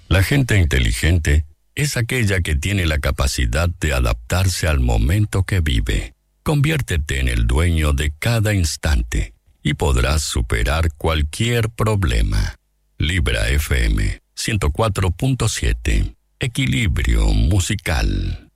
La gente inteligente es aquella que tiene la capacidad de adaptarse al momento que vive. Conviértete en el dueño de cada instante y podrás superar cualquier problema. Libra FM 104.7. Equilibrio musical.